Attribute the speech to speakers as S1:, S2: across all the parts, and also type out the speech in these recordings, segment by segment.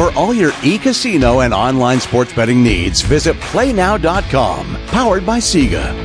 S1: For all your e-casino and online sports betting needs, visit PlayNow.com. Powered by Sega.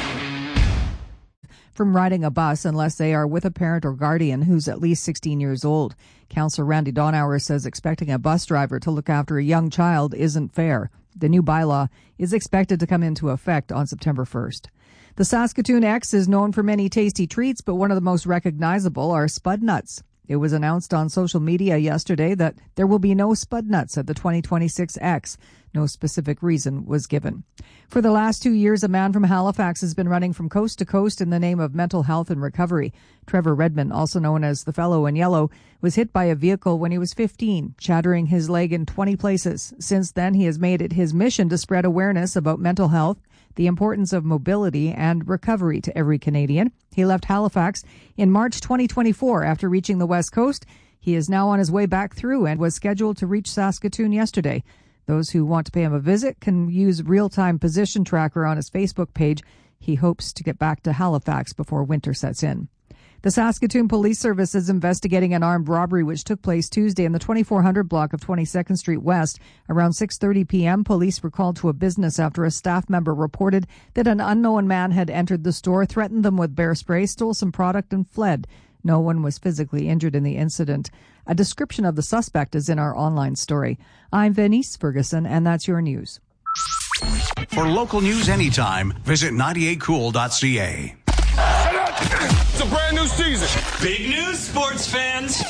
S2: From riding a bus unless they are with a parent or guardian who's at least 16 years old. Councillor Randy Donauer says expecting a bus driver to look after a young child isn't fair. The new bylaw is expected to come into effect on September 1st. The Saskatoon X is known for many tasty treats, but one of the most recognizable are Spud Nuts. It was announced on social media yesterday that there will be no Spud Nuts at the 2026 X. No specific reason was given. For the last 2 years, a man from Halifax has been running from coast to coast in the name of mental health and recovery. Trevor Redmond, also known as the Fellow in Yellow, was hit by a vehicle when he was 15, shattering his leg in 20 places. Since then, he has made it his mission to spread awareness about mental health, the importance of mobility and recovery to every Canadian. He left Halifax in March 2024 after reaching the West Coast. He is now on his way back through and was scheduled to reach Saskatoon yesterday. Those who want to pay him a visit can use real-time position tracker on his Facebook page. He hopes to get back to Halifax before winter sets in. The Saskatoon Police Service is investigating an armed robbery which took place Tuesday in the 2400 block of 22nd Street West. Around 6:30 p.m., police were called to a business after a staff member reported that an unknown man had entered the store, threatened them with bear spray, stole some product, and fled. No one was physically injured in the incident. A description of the suspect is in our online story. I'm Venice Ferguson, and that's your news.
S1: For local news anytime, visit 98cool.ca.
S3: It's a brand new season.
S4: Big news, sports fans.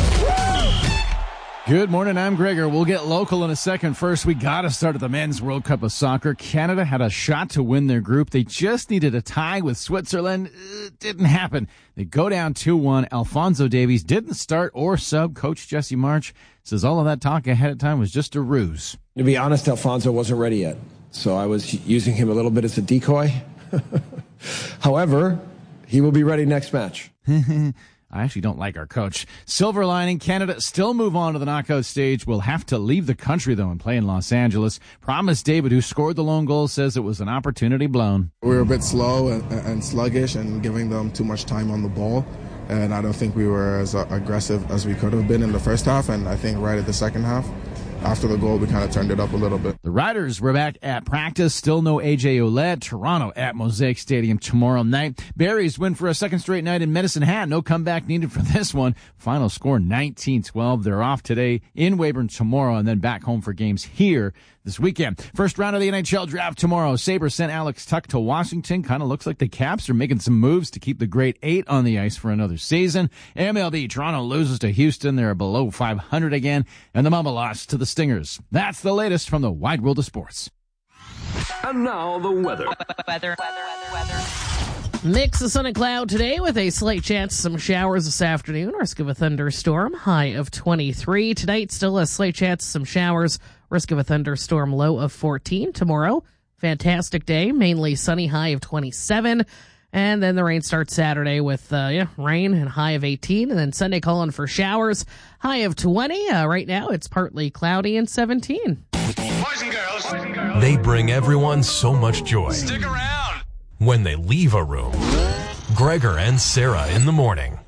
S5: Good morning, I'm Gregor. We'll get local in a second. First, we got to start at the Men's World Cup of Soccer. Canada had a shot to win their group. They just needed a tie with Switzerland. It didn't happen. They go down 2-1. Alphonso Davies didn't start or sub. Coach Jesse March says all of that talk ahead of time was just a ruse.
S6: To be honest, Alphonso wasn't ready yet, so I was using him a little bit as a decoy. However, he will be ready next match.
S5: I actually don't like our coach. Silver lining, Canada still move on to the knockout stage. Will have to leave the country, though, and play in Los Angeles. Promise David, who scored the lone goal, says it was an opportunity blown.
S7: We were a bit slow and sluggish and giving them too much time on the ball. And I don't think we were as aggressive as we could have been in the first half. And I think right at the second half, after the goal, we kind of turned it up a little bit.
S5: The Riders were back at practice. Still no AJ Ouellette. Toronto at Mosaic Stadium tomorrow night. Berries win for a second straight night in Medicine Hat. No comeback needed for this one. Final score 19-12. They're off today in Weyburn tomorrow and then back home for games here this weekend. First round of the NHL draft tomorrow. Sabres sent Alex Tuch to Washington. Kind of looks like the Caps are making some moves to keep the Great Eight on the ice for another season. MLB, Toronto loses to Houston. They're below 500 again. And the Mamba lost to the Stingers. That's the latest from the wide world of sports.
S3: And now the weather.
S8: Weather. Mix of sun and cloud today with a slight chance of some showers this afternoon. Risk of a thunderstorm, high of 23. Tonight, still a slight chance of some showers. Risk of a thunderstorm, low of 14. Tomorrow, fantastic day, mainly sunny, high of 27. And then the rain starts Saturday with rain and high of 18. And then Sunday calling for showers, high of 20. Right now, it's partly cloudy and 17.
S4: Boys and girls.
S3: They bring everyone so much joy.
S4: Stick around.
S3: When they leave a room, Gregor and Sarah in the morning.